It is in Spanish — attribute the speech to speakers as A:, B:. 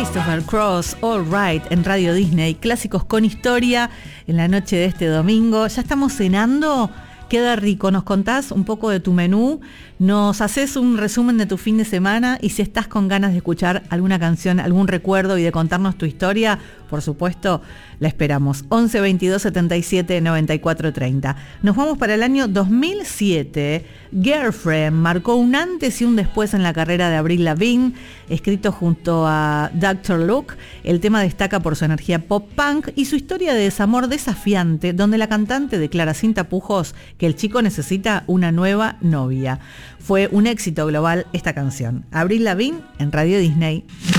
A: Christopher Cross, All Right, en Radio Disney, clásicos con historia en la noche de este domingo. ¿Ya estamos cenando? Queda rico. ¿Nos contás un poco de tu menú? ¿Nos haces un resumen de tu fin de semana? Y si estás con ganas de escuchar alguna canción, algún recuerdo y de contarnos tu historia, por supuesto, la esperamos. 11 22 77 94 30. Nos vamos para el año 2007. Girlfriend marcó un antes y un después en la carrera de Avril Lavigne, escrito junto a Dr. Luke. El tema destaca por su energía pop-punk y su historia de desamor desafiante, donde la cantante declara sin tapujos que el chico necesita una nueva novia. Fue un éxito global esta canción. Avril Lavigne en Radio Disney.